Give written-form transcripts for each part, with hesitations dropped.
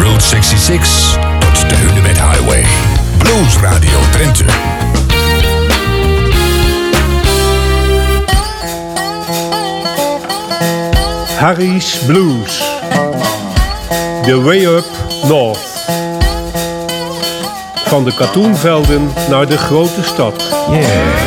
Route 66 tot de Hunebed Highway. Blues Radio Drenthe. Harry's Blues. The Way Up North. Van de katoenvelden naar de grote stad. Yeah.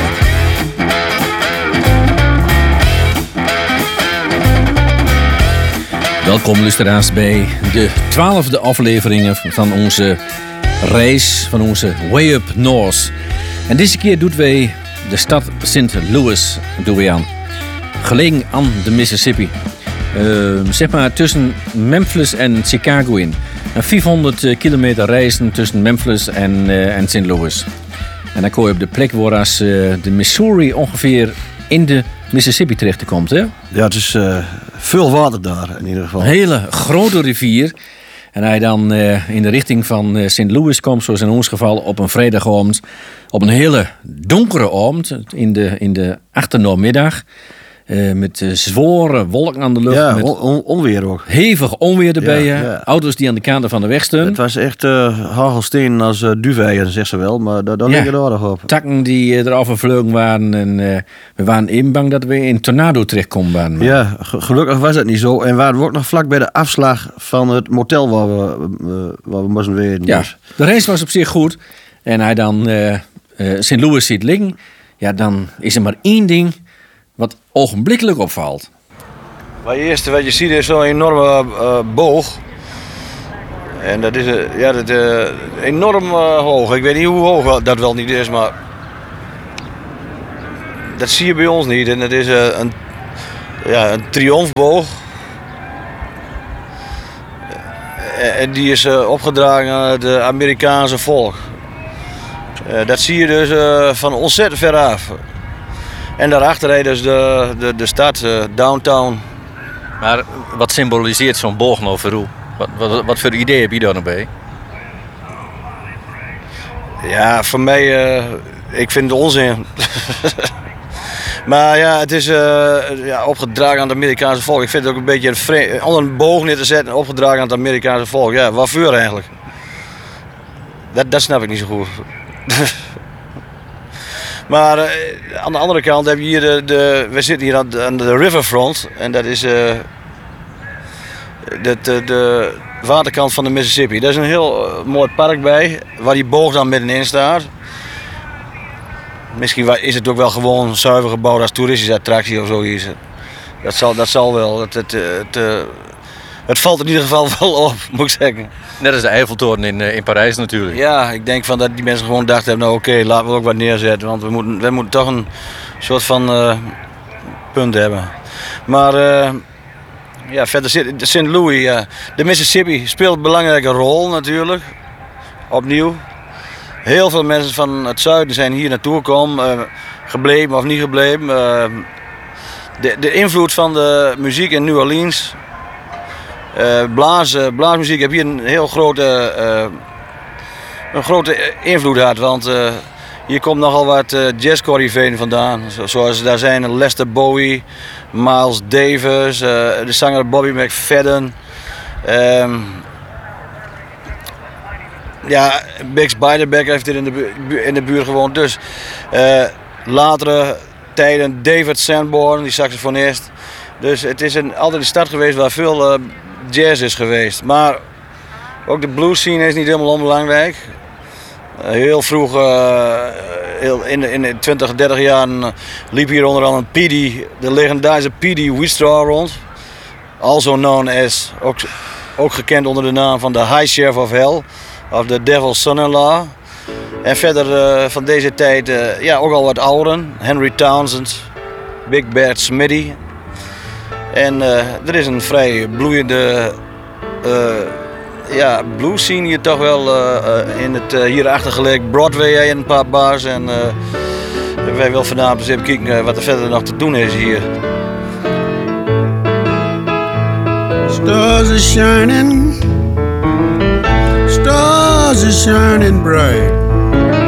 Welkom luisteraars bij de 12e aflevering van onze reis, van onze Way Up North. En deze keer doen wij de stad St. Louis aan. Gelegen aan de Mississippi. Zeg maar tussen Memphis en Chicago in. 500 kilometer reizen tussen Memphis en St. Louis. En dan kom je op de plek waar als de Missouri ongeveer in de Mississippi terecht komt, hè? Ja, het is veel water daar in ieder geval. Een hele grote rivier. En hij dan in de richting van St. Louis komt, zoals in ons geval, op een vrijdagavond. Op een hele donkere avond in de achtermiddag. Met zware wolken aan de lucht. Ja, met onweer ook. hevig onweer erbij. Ja. Auto's die aan de kanten van de weg stonden. Het was echt hagelsteen als duvet, zegt ze wel. Maar daar liggen er aardig op. Takken die eraf gevlogen waren. En we waren even bang dat we in een tornado terechtkomen. Ja, gelukkig was het niet zo. En waren we ook nog vlak bij de afslag van het motel waar we moesten weten. Ja, Dus. de race was op zich goed. En hij dan St. Louis ziet liggen. Ja, dan is er maar één ding wat ogenblikkelijk opvalt. Het eerste wat je ziet is zo'n enorme boog. En dat is enorm hoog. Ik weet niet hoe hoog dat wel niet is, maar dat zie je bij ons niet. En het is een triomfboog. En die is opgedragen aan het Amerikaanse volk. Dat zie je dus van ontzettend ver af. En daarachter rijdt dus de stad, downtown. Maar wat symboliseert zo'n boog nou voor u? Wat voor idee heb je daar nog bij? Ja, voor mij, ik vind het onzin. Maar ja, het is opgedragen aan het Amerikaanse volk. Ik vind het ook een beetje onder een boog neer te zetten, opgedragen aan het Amerikaanse volk. Ja, waarvoor eigenlijk? Dat snap ik niet zo goed. Maar aan de andere kant heb je hier we zitten hier aan de riverfront. En dat is de waterkant van de Mississippi. Daar is een heel mooi park bij, waar die boog dan middenin staat. Misschien is het ook wel gewoon zuiver gebouwd als toeristische attractie of zoiets. Dat zal wel. Het valt in ieder geval wel op, moet ik zeggen. Net als de Eiffeltoren in Parijs natuurlijk. Ja, ik denk van dat die mensen gewoon dachten hebben, nou oké, laten we ook wat neerzetten. Want we moeten toch een soort van punt hebben. Maar verder zit St. Louis, de Mississippi speelt een belangrijke rol natuurlijk. Opnieuw. Heel veel mensen van het zuiden zijn hier naartoe gekomen, gebleven of niet gebleven. De invloed van de muziek in New Orleans. Blaasmuziek heb hier een heel grote invloed gehad, want hier komt nogal wat jazzcorriveeën vandaan. Zoals daar zijn Lester Bowie, Miles Davis, de zanger Bobby McFadden. Bix Beiderbecke heeft hier in de buurt gewoond. Dus latere tijden David Sanborn, die saxofonist. Dus het is altijd een stad geweest waar veel jazz is geweest. Maar ook de blues scene is niet helemaal onbelangrijk. Heel vroeg, in de 20, 30 jaar liep hier onder andere de legendarische P.D. Wheatstraw rond. Also known as, ook gekend onder de naam van de High Sheriff of Hell. Of the Devil's Son-in-Law. En verder van deze tijd ook al wat ouderen. Henry Townsend, Big Bad Smitty. En er is een vrij bloeiende blues scene hier toch wel in het hierachter gelegen Broadway en een paar bars. En wij willen vanavond eens even kijken wat er verder nog te doen is hier. Stars are shining bright.